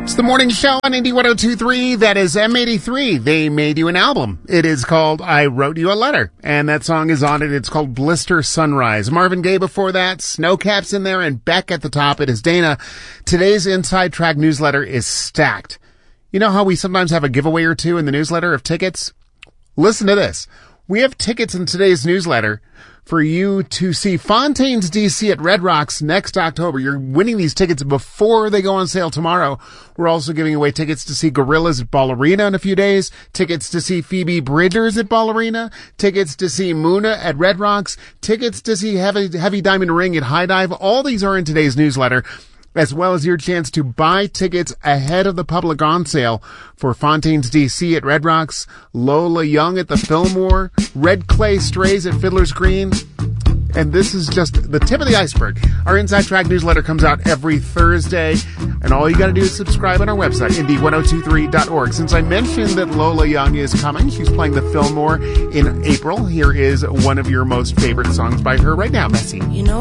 It's the morning show on Indie 102.3. That is M83. They made you an album. It is called I Wrote You a Letter, and that song is on it. It's called Blister Sunrise. Marvin Gaye before that, Snowcap's in there, and Beck at the top. It is Dana. Today's Inside Track newsletter is stacked. You know how we sometimes have a giveaway or two in the newsletter of tickets? Listen to this. We have tickets in today's newsletter for you to see Fontaines DC at Red Rocks next October. You're winning these tickets before they go on sale tomorrow. We're also giving away tickets to see Gorillaz at Ball Arena in a few days, tickets to see Phoebe Bridgers at Ball Arena, tickets to see Muna at Red Rocks, tickets to see Heavy Diamond Ring at High Dive. All these are in today's newsletter, as well as your chance to buy tickets ahead of the public on sale for Fontaines DC at Red Rocks, Lola Young at the Fillmore, Red Clay Strays at Fiddler's Green. And this is just the tip of the iceberg. Our Inside Track newsletter comes out every Thursday, and all you got to do is subscribe on our website, indie1023.org. Since I mentioned that Lola Young is coming, she's playing the Fillmore in April. Here is one of your most favorite songs by her right now, Messy. You know